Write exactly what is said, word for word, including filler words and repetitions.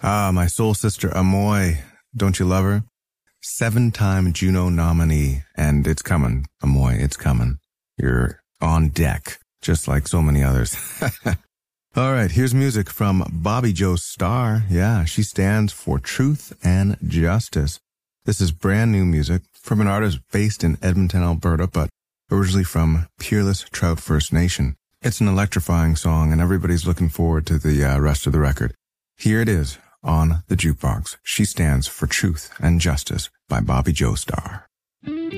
Ah, my soul sister Amoy. Don't you love her? Seven-time Juno nominee, and it's coming, Amoy, it's coming. You're on deck, just like so many others. All right, here's music from Bobby Joe Starr. Yeah, she stands for truth and justice. This is brand new music from an artist based in Edmonton, Alberta, but originally from Peerless Trout First Nation. It's an electrifying song, and everybody's looking forward to the uh, rest of the record. Here it is on the jukebox. She Stands for Truth and Justice by Bobby Joe Starr.